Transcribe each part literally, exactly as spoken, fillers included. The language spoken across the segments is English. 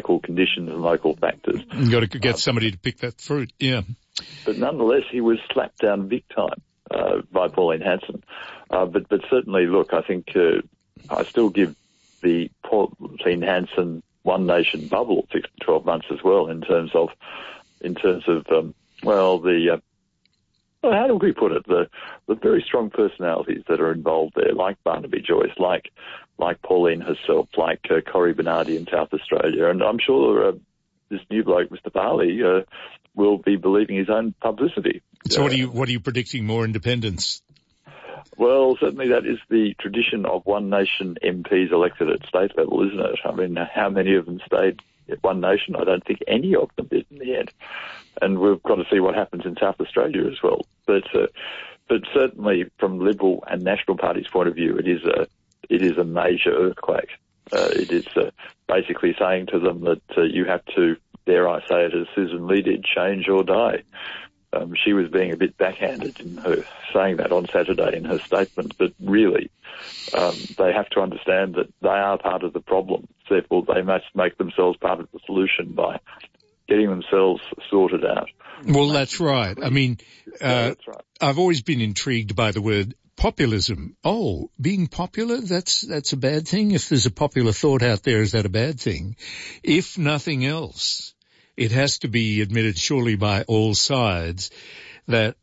local conditions and local factors. You've got to get uh, somebody to pick that fruit, yeah. But nonetheless, he was slapped down big time uh, by Pauline Hanson. Uh, but, but certainly, look, I think uh, I still give the Pauline Hanson One Nation bubble six to twelve months as well in terms of, in terms of, um, well, the, uh, well, how do we put it? The, the very strong personalities that are involved there, like Barnaby Joyce, like, like Pauline herself, like uh, Cory Bernardi in South Australia. And I'm sure uh, this new bloke, Mister Farley, uh, will be believing his own publicity. So uh, what are you, what are you predicting? More independence? Well, certainly that is the tradition of One Nation M Ps elected at state level, isn't it? I mean, how many of them stayed at One Nation? I don't think any of them did in the end. And we've got to see what happens in South Australia as well. But, uh, but certainly from Liberal and National Party's point of view, it is a, it is a major earthquake. Uh, it is uh, basically saying to them that uh, you have to, dare I say it as Susan Lee did, change or die. Um, she was being a bit backhanded in her saying that on Saturday in her statement, but really um, they have to understand that they are part of the problem. Therefore, they must make themselves part of the solution by getting themselves sorted out. Well, that's right. I mean, uh, yeah, that's right. I've always been intrigued by the word populism. Oh, being popular, that's, that's a bad thing. If there's a popular thought out there, is that a bad thing? If nothing else, it has to be admitted surely by all sides that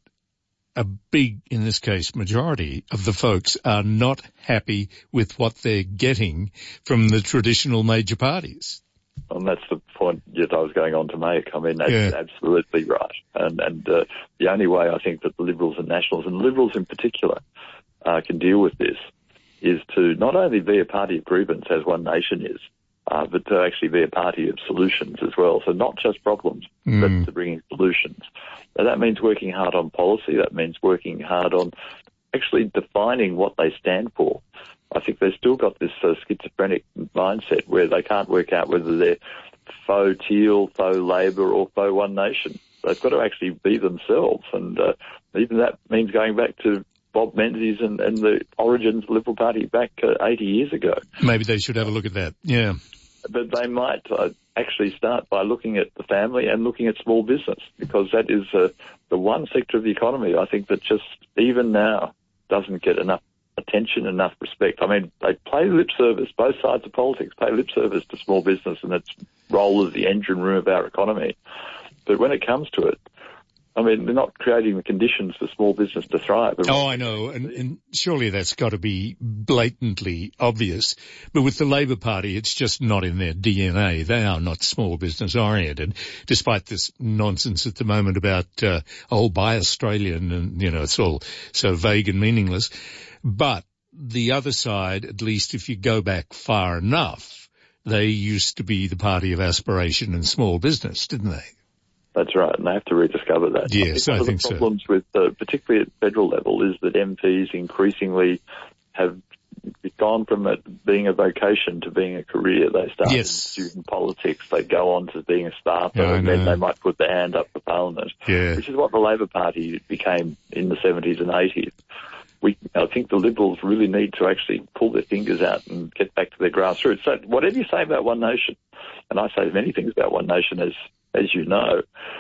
a big, in this case, majority of the folks are not happy with what they're getting from the traditional major parties. And that's the point that I was going on to make. I mean, that's yeah. absolutely right. And, and uh, the only way I think that the Liberals and Nationals, and Liberals in particular, uh, can deal with this is to not only be a party of grievance, as One Nation is, uh, but to actually be a party of solutions as well. So not just problems, mm. but to bringing solutions. And that means working hard on policy. That means working hard on actually defining what they stand for. I think they've still got this uh, schizophrenic mindset where they can't work out whether they're faux Teal, faux Labor or faux One Nation. They've got to actually be themselves, and uh, even that means going back to Bob Menzies and, and the origins of the Liberal Party back uh, eighty years ago. Maybe they should have a look at that, yeah. But they might uh, actually start by looking at the family and looking at small business, because that is uh, the one sector of the economy, I think, that just even now doesn't get enough attention, enough respect. I mean, they play lip service, both sides of politics pay lip service to small business and its role as the engine room of our economy. But when it comes to it, I mean, they're not creating the conditions for small business to thrive. Oh, I know, and, and surely that's got to be blatantly obvious. But with the Labor Party, it's just not in their D N A. They are not small business oriented, despite this nonsense at the moment about, uh, oh, buy Australian, and, you know, it's all so vague and meaningless. But the other side, at least if you go back far enough, they used to be the party of aspiration and small business, didn't they? That's right, and they have to rediscover that. Yes, I think, I think so. One of the problems with, uh, particularly at federal level, is that M Ps increasingly have gone from it being a vocation to being a career. They start yes. in student politics, they go on to being a staffer, yeah, and then they might put their hand up for Parliament, yeah. which is what the Labor Party became in the seventies and eighties. We, I think the Liberals really need to actually pull their fingers out and get back to their grassroots. So whatever you say about One Nation, and I say many things about One Nation, as as you know,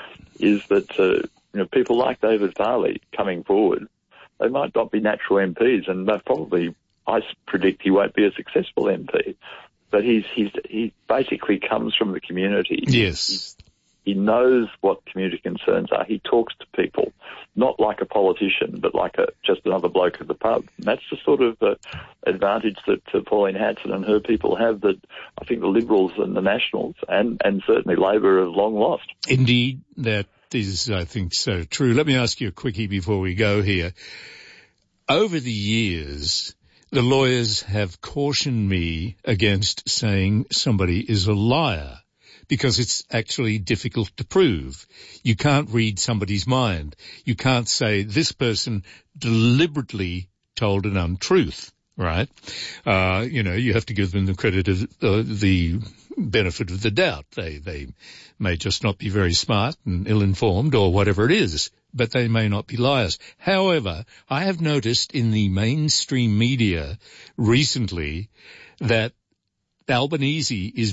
is that uh, you know, people like David Farley coming forward, they might not be natural M Ps, and they probably, I predict he won't be a successful M P. But he's he's he basically comes from the community. Yes. He's, He knows what community concerns are. He talks to people, not like a politician, but like a, just another bloke at the pub. And that's the sort of uh, advantage that uh, Pauline Hanson and her people have that I think the Liberals and the Nationals and, and certainly Labor have long lost. Indeed, that is, I think, so true. Let me ask you a quickie before we go here. Over the years, the lawyers have cautioned me against saying somebody is a liar, because it's actually difficult to prove. You can't read somebody's mind. You can't say this person deliberately told an untruth, right? Uh, you know, you have to give them the credit of uh, the benefit of the doubt. They, they may just not be very smart and ill-informed or whatever it is, but they may not be liars. However, I have noticed in the mainstream media recently that Albanese is